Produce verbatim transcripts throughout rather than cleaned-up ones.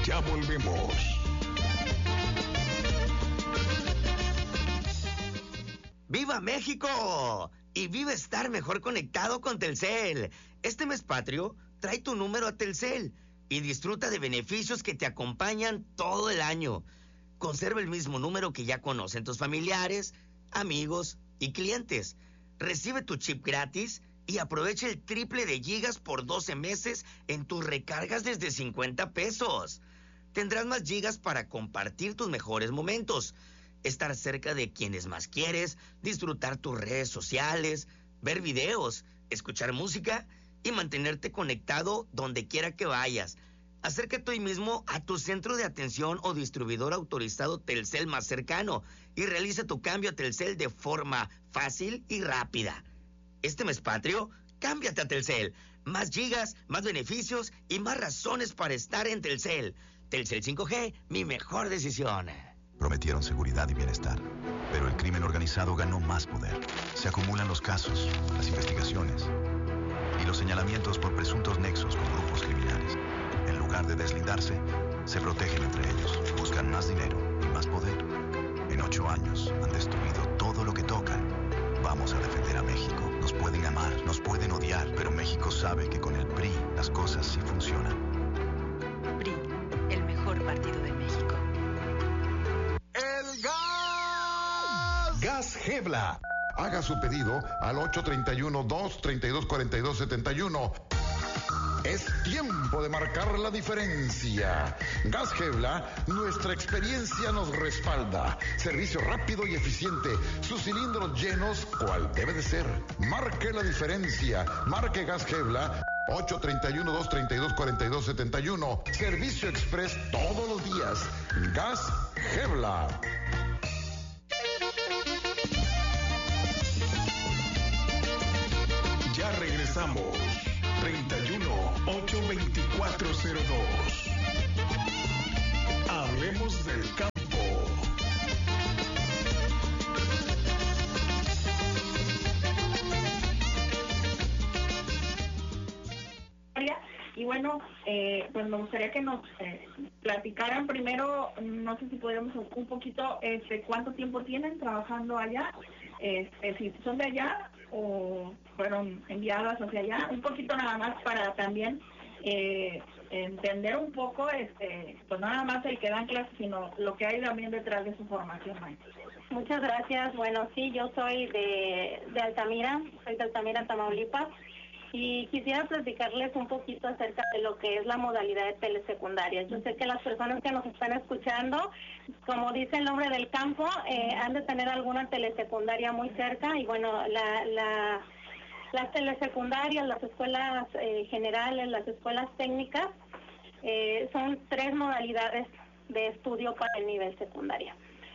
Ya volvemos. ¡Viva México! Y viva estar mejor conectado con Telcel. Este mes patrio, trae tu número a Telcel y disfruta de beneficios que te acompañan todo el año. Conserva el mismo número que ya conocen tus familiares, amigos y clientes. Recibe tu chip gratis y aprovecha el triple de gigas por doce meses en tus recargas desde cincuenta pesos. Tendrás más gigas para compartir tus mejores momentos, estar cerca de quienes más quieres, disfrutar tus redes sociales, ver videos, escuchar música y mantenerte conectado donde quiera que vayas. Acércate hoy mismo a tu centro de atención o distribuidor autorizado Telcel más cercano y realiza tu cambio a Telcel de forma fácil y rápida. Este mes patrio, cámbiate a Telcel. Más gigas, más beneficios y más razones para estar en Telcel. Telcel cinco G, mi mejor decisión. Prometieron seguridad y bienestar, pero el crimen organizado ganó más poder. Se acumulan los casos, las investigaciones y los señalamientos por presuntos nexos con grupos criminales. En lugar de deslindarse, se protegen entre ellos, buscan más dinero y más poder. En ocho años han destruido todo lo que tocan. Vamos a defender a México. Nos pueden amar, nos pueden odiar, pero México sabe que con el P R I las cosas sí funcionan. P R I, el mejor partido de México. ¡El gas! Gas Gebla. Haga su pedido al ocho tres uno, dos tres dos, cuatro dos siete uno. Es tiempo de marcar la diferencia. Gas Gebla, nuestra experiencia nos respalda. Servicio rápido y eficiente. Sus cilindros llenos, cual debe de ser. Marque la diferencia. Marque Gas Gebla. ocho tres uno, dos tres dos, cuatro dos siete uno. Servicio express todos los días. Gas Gebla. Ya regresamos. treinta y uno, ocho veinticuatro cero dos. Hablemos del campo. Y bueno, eh, pues me gustaría que nos eh, platicaran primero, no sé si podríamos un poquito, este, cuánto tiempo tienen trabajando allá, este, si son de allá o fueron enviadas hacia allá, un poquito nada más para también eh, entender un poco, este, pues no nada más el que dan clases, sino lo que hay también detrás de su formación, maestra. Muchas gracias. Bueno, sí, yo soy de, de Altamira, soy de Altamira, Tamaulipas, y quisiera platicarles un poquito acerca de lo que es la modalidad de telesecundaria. Yo sé que las personas que nos están escuchando, como dice el nombre del campo, eh, han de tener alguna telesecundaria muy cerca, y bueno, la, la, las telesecundarias, las escuelas eh, generales, las escuelas técnicas, eh, son tres modalidades de estudio para el nivel secundaria.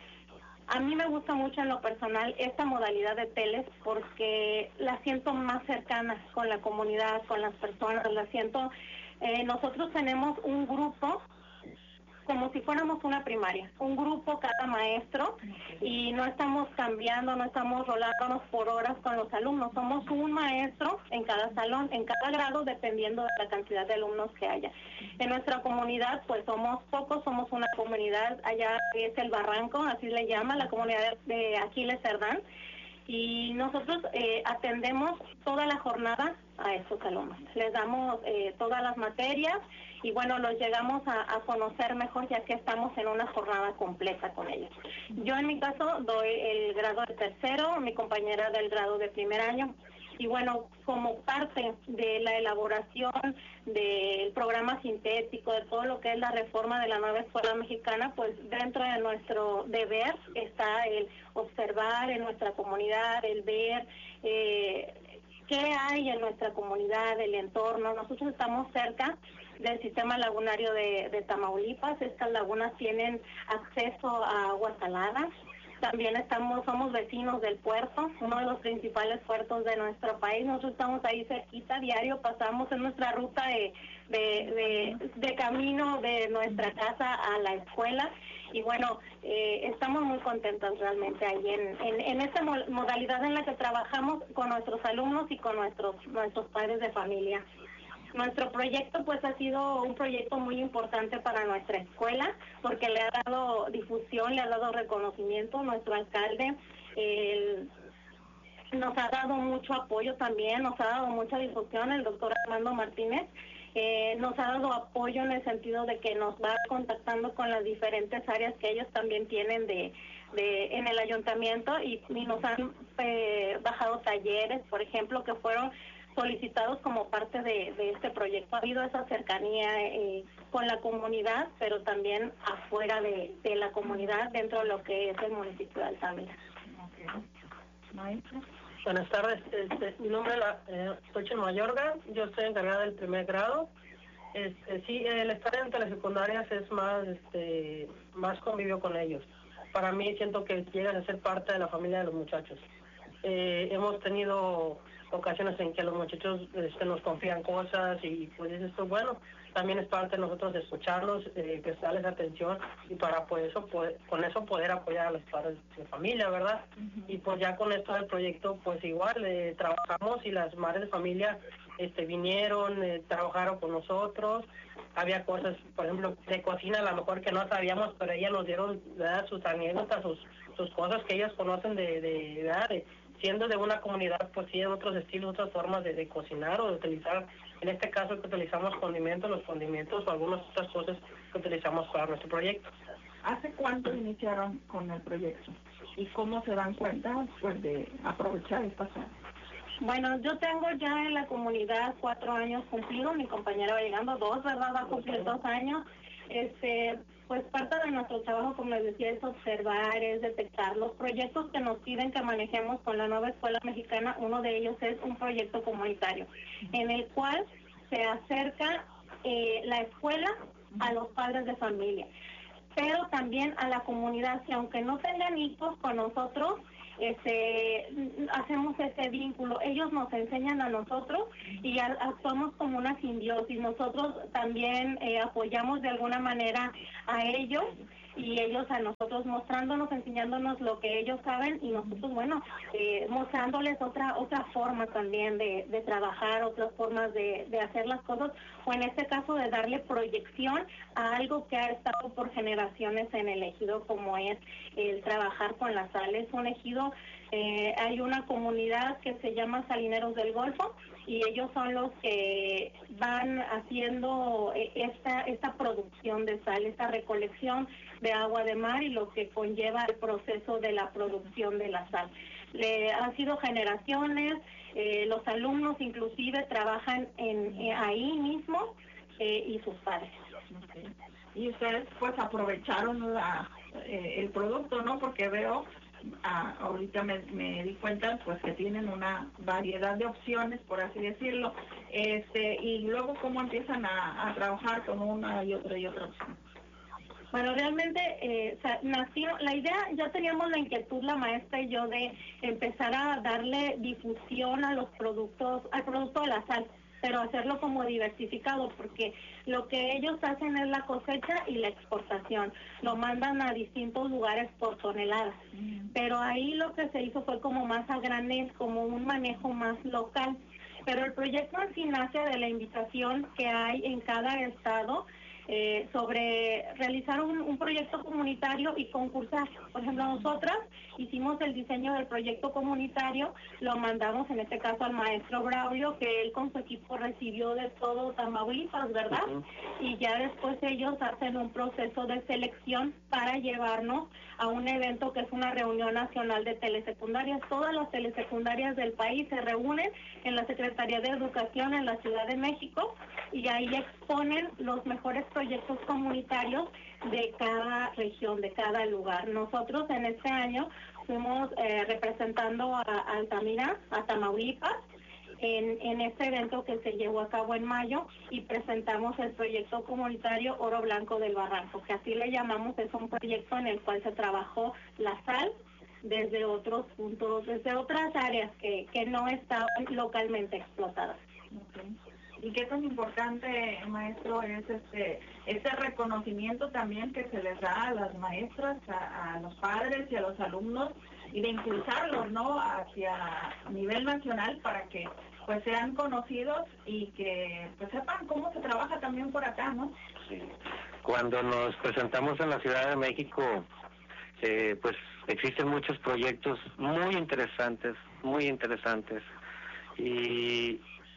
A mí me gusta mucho en lo personal esta modalidad de teles porque la siento más cercana con la comunidad, con las personas, la siento, eh, nosotros tenemos un grupo como si fuéramos una primaria, un grupo cada maestro, y no estamos cambiando, no estamos rolándonos por horas con los alumnos, somos un maestro en cada salón, en cada grado, dependiendo de la cantidad de alumnos que haya. En nuestra comunidad pues somos pocos, somos una comunidad, allá es el Barranco, así le llama, la comunidad de Aquiles Cerdán, y nosotros eh, atendemos toda la jornada a estos alumnos. Les damos eh, todas las materias y bueno, los llegamos a, a conocer mejor ya que estamos en una jornada completa con ellos. Yo en mi caso doy el grado de tercero, mi compañera del grado de primer año. Y bueno, como parte de la elaboración del programa sintético, de todo lo que es la reforma de la nueva escuela mexicana, pues dentro de nuestro deber está el observar en nuestra comunidad, el ver eh, qué hay en nuestra comunidad, el entorno. Nosotros estamos cerca del sistema lagunario de, de Tamaulipas. Estas lagunas tienen acceso a agua salada. También estamos, somos vecinos del puerto, uno de los principales puertos de nuestro país. Nosotros estamos ahí cerquita, diario pasamos en nuestra ruta de, de, de, de camino de nuestra casa a la escuela. Y bueno, eh, estamos muy contentos realmente ahí en, en, en esta modalidad en la que trabajamos con nuestros alumnos y con nuestros, nuestros padres de familia. Nuestro proyecto pues ha sido un proyecto muy importante para nuestra escuela porque le ha dado difusión, le ha dado reconocimiento. Nuestro alcalde el, nos ha dado mucho apoyo también, nos ha dado mucha difusión, el doctor Armando Martínez. Eh, nos ha dado apoyo en el sentido de que nos va contactando con las diferentes áreas que ellos también tienen de, de en el ayuntamiento y, y nos han eh, bajado talleres, por ejemplo, que fueron solicitados como parte de, de este proyecto. Ha habido esa cercanía eh, con la comunidad, pero también afuera de, de la comunidad, dentro de lo que es el municipio de Altamira. Okay. Maestra. Buenas tardes, este, mi nombre es eh, Xochitl Mayorga, yo estoy encargada del primer grado. Este, sí, el estar en telesecundarias es más, este, más convivio con ellos. Para mí siento que llegan a ser parte de la familia de los muchachos. Eh, hemos tenido ocasiones en que los muchachos este, nos confían cosas y pues esto, bueno, también es parte de nosotros de escucharlos, eh, prestarles atención y para pues eso poder, con eso poder apoyar a los padres de familia, ¿verdad? Uh-huh. Y pues ya con esto del proyecto pues igual eh, trabajamos y las madres de familia este vinieron, eh, trabajaron con nosotros. Había cosas, por ejemplo, de cocina a lo mejor que no sabíamos, pero ellas nos dieron, ¿verdad?, sus anécdotas, sus sus cosas que ellas conocen de, de, ¿verdad?, de siendo de una comunidad, pues sí, en otros estilos, otras formas de, de cocinar o de utilizar, en este caso que utilizamos condimentos, los condimentos o algunas otras cosas que utilizamos para nuestro proyecto. ¿Hace cuánto iniciaron con el proyecto? ¿Y cómo se dan cuenta, pues, de aprovechar esta zona? Bueno, yo tengo ya en la comunidad cuatro años cumplidos, mi compañera va llegando dos, ¿verdad? Va a cumplir dos años. Este, pues parte de nuestro trabajo, como les decía, es observar, es detectar los proyectos que nos piden que manejemos con la nueva escuela mexicana. Uno de ellos es un proyecto comunitario, en el cual se acerca eh, la escuela a los padres de familia, pero también a la comunidad, que aunque no tengan hijos con nosotros, este hacemos ese vínculo. Ellos nos enseñan a nosotros y a, actuamos como una simbiosis. Nosotros también eh, apoyamos de alguna manera a ellos y ellos a nosotros, mostrándonos, enseñándonos lo que ellos saben y nosotros, bueno, eh, mostrándoles otra otra forma también de, de trabajar, otras formas de, de hacer las cosas, o en este caso de darle proyección a algo que ha estado por generaciones en el ejido, como es el trabajar con la sal. Es un ejido, eh, hay una comunidad que se llama Salineros del Golfo y ellos son los que van haciendo esta esta producción de sal, esta recolección de agua de mar y lo que conlleva el proceso de la producción de la sal. Le, han sido generaciones, eh, los alumnos inclusive trabajan en, eh, ahí mismo eh, y sus padres. Okay. Y ustedes pues aprovecharon la, eh, el producto, ¿no? Porque veo, ah, ahorita me, me di cuenta pues que tienen una variedad de opciones, por así decirlo, este y luego cómo empiezan a, a trabajar con una y otra y otra opción. Bueno, realmente eh, o sea, nació, la idea, ya teníamos la inquietud la maestra y yo de empezar a darle difusión a los productos, al producto de la sal, pero hacerlo como diversificado, porque lo que ellos hacen es la cosecha y la exportación, lo mandan a distintos lugares por toneladas, pero ahí lo que se hizo fue como más a granel, como un manejo más local, pero el proyecto en sí nace de la invitación que hay en cada estado Eh, sobre realizar un, un proyecto comunitario y concursar. Por ejemplo, nosotras hicimos el diseño del proyecto comunitario, lo mandamos en este caso al maestro Braulio, que él con su equipo recibió de todo Tamaulipas, ¿verdad? Uh-huh. Y ya después ellos hacen un proceso de selección para llevarnos a un evento que es una reunión nacional de telesecundarias. Todas las telesecundarias del país se reúnen en la Secretaría de Educación en la Ciudad de México y ahí exponen los mejores proyectos comunitarios de cada región, de cada lugar. Nosotros en este año fuimos eh, representando a, a Altamira, a Tamaulipas, en, en este evento que se llevó a cabo en mayo y presentamos el proyecto comunitario Oro Blanco del Barranco, que así le llamamos. Es un proyecto en el cual se trabajó la sal desde otros puntos, desde otras áreas que, que no estaban localmente explotadas. Okay. ¿Y qué tan importante, maestro, es este este reconocimiento también que se les da a las maestras, a, a los padres y a los alumnos, y de impulsarlos, ¿no?, hacia a nivel nacional para que pues sean conocidos y que pues sepan cómo se trabaja también por acá, ¿no? Sí. Cuando nos presentamos en la Ciudad de México, eh, pues existen muchos proyectos muy interesantes, muy interesantes, y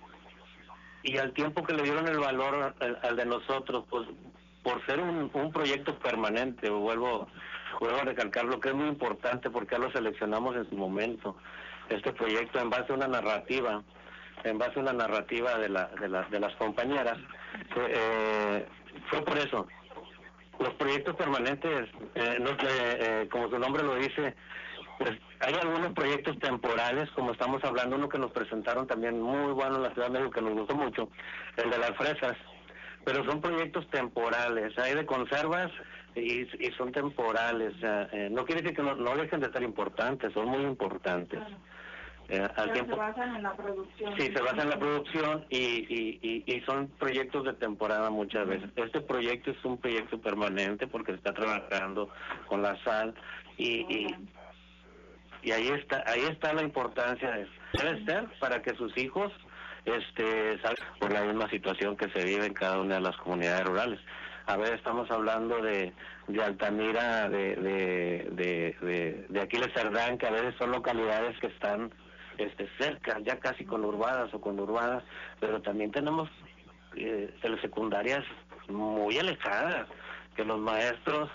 y al tiempo que le dieron el valor al, al de nosotros, pues por ser un, un proyecto permanente, vuelvo vuelvo a recalcar lo que es muy importante, porque lo seleccionamos en su momento, este proyecto en base a una narrativa, en base a una narrativa de la de, la, de las compañeras, eh, fue por eso. Los proyectos permanentes, eh, no, eh, eh, como su nombre lo dice, pues hay algunos proyectos temporales, como estamos hablando, uno que nos presentaron también muy bueno en la Ciudad de México, que nos gustó mucho, el de las fresas, pero son proyectos temporales, hay de conservas y, y son temporales, o sea, eh, no quiere decir que no, no dejen de estar importantes, son muy importantes. Claro. Eh, al Pero tiempo, se basan en la producción. sí, se basan en la producción y, y, y, y son proyectos de temporada muchas veces. Este proyecto es un proyecto permanente porque se está trabajando con la sal y, y, y ahí está ahí está la importancia de ser para que sus hijos este salgan por la misma situación que se vive en cada una de las comunidades rurales. A ver, estamos hablando de, de Altamira, de, de, de, de, de Aquiles Cerdán, que a veces son localidades que están este cerca, ya casi conurbadas o conurbadas, pero también tenemos eh, telesecundarias muy alejadas, que los maestros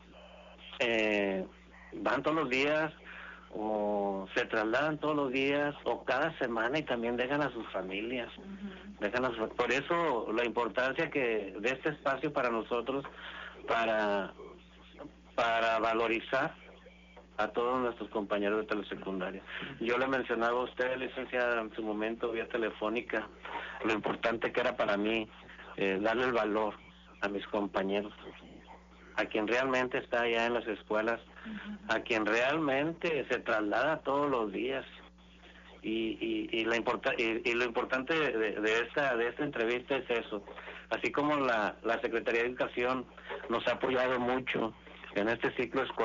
eh, van todos los días o se trasladan todos los días o cada semana y también dejan a sus familias. Uh-huh. dejan a sus, por eso la importancia que de este espacio para nosotros, para para valorizar a todos nuestros compañeros de telesecundaria. Yo le mencionaba a usted, licenciada, en su momento vía telefónica, lo importante que era para mí eh, darle el valor a mis compañeros, a quien realmente está allá en las escuelas, uh-huh. a quien realmente se traslada todos los días. Y, y, y, la importa, y, y lo importante de, de esta de esta entrevista es eso, así como la, la Secretaría de Educación nos ha apoyado mucho en este ciclo escolar.